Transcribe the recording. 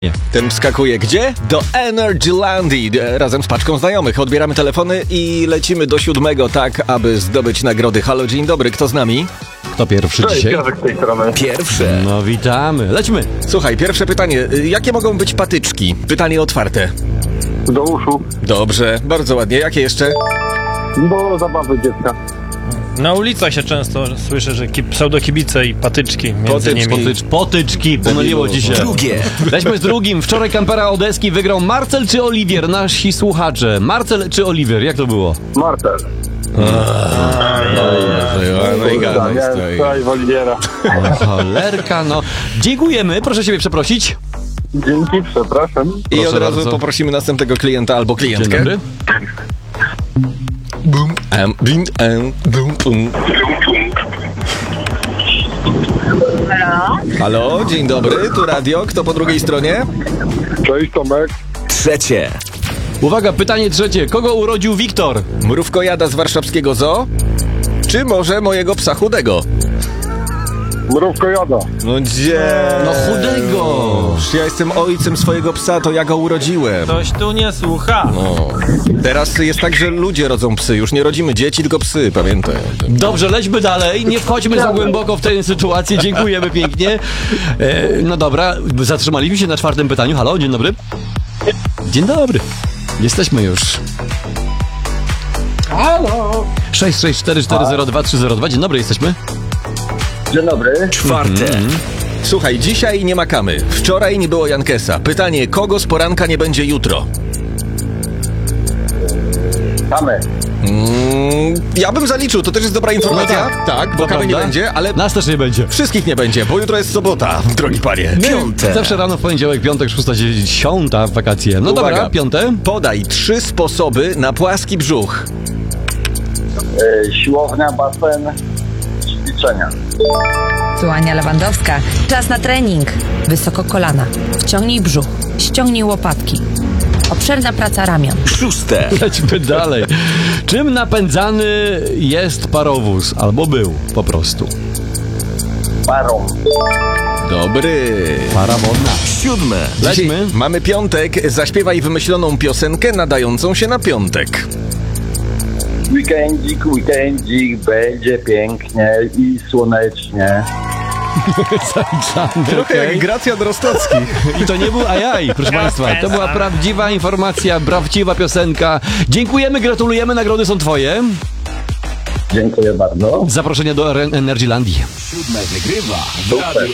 Ten wskakuje gdzie? Do Energylandii razem z paczką znajomych. Odbieramy telefony i lecimy do 7, tak aby zdobyć nagrody. Halo, dzień dobry, kto z nami? Kto pierwszy dzisiaj? Piotrek z tej strony. Pierwsze. No witamy, lećmy. Słuchaj, pierwsze pytanie. Jakie mogą być patyczki? Pytanie otwarte. Do uszu. Dobrze, bardzo ładnie. Jakie jeszcze? Do zabawy dziecka. Na ulicach się często słyszę, że pseudokibice i patyczki między nimi. Potyczki, pomyliło ci się. Drugie. Lećmy z drugim. Wczoraj kampera Odeski wygrał Marcel czy Oliwier? Nasi słuchacze. Marcel czy Oliwier? Jak to było? Marcel. Daj Woliwiera. Cholerka, no. Dziękujemy, proszę siebie przeprosić. Dzięki, przepraszam. I Proszę od razu bardzo. poprosimy następnego klienta albo Dzień klientkę. dobry. Bum, bum, bum. Halo? Halo, dzień dobry, tu radio. Kto po drugiej stronie? Cześć Tomek. Trzecie. Uwaga, pytanie trzecie. Kogo urodził Wiktor? Mrówkojada z warszawskiego zoo? Czy może mojego psa chudego? Mrówkojada. No gdzie? No chudego. Ja jestem ojcem swojego psa, to ja go urodziłem. Ktoś tu nie słucha. No. Teraz jest tak, że ludzie rodzą psy. Już nie rodzimy dzieci, tylko psy, pamiętaj. Dobrze, lećmy dalej. Nie wchodźmy za głęboko w tę sytuację. Dziękujemy pięknie. No dobra, zatrzymaliśmy się na czwartym pytaniu. Halo, dzień dobry. Dzień dobry. Jesteśmy już. Halo. 664402302. Dzień dobry, jesteśmy. Dzień dobry. Czwarte. Słuchaj, dzisiaj nie makamy. Wczoraj nie było Jankesa. Pytanie, kogo z poranka nie będzie jutro? Mamy. Ja bym zaliczył, to też jest dobra informacja. No tak, bo to kamy nie prawda. będzie, ale Nas też nie będzie. wszystkich nie będzie, bo jutro jest sobota, drogi panie. Piąte. Zawsze rano w poniedziałek, piątek, 6:10 w wakacje. No Uwaga. dobra, piąte. Podaj 3 sposoby na płaski brzuch. Siłownia, basen, ćwiczenia. Tu Ania Lewandowska. Czas na trening. Wysoko kolana. Wciągnij brzuch. Ściągnij łopatki. Obszerna praca ramion. Szóste. Lećmy dalej. Czym napędzany jest parowóz? Albo był po prostu. Parą. Dobry. Para wodna. 7. Lećmy. Dzisiaj mamy piątek. Zaśpiewaj wymyśloną piosenkę nadającą się na piątek. Weekendzik, będzie pięknie i słonecznie. Zaliczamy, Trochę okej. jak Gracjan Rostocki. I to nie był ajaj, proszę Państwa. To była prawdziwa informacja, prawdziwa piosenka. Dziękujemy, gratulujemy, nagrody są Twoje. Dziękuję bardzo. Zaproszenie do Energylandii. Super.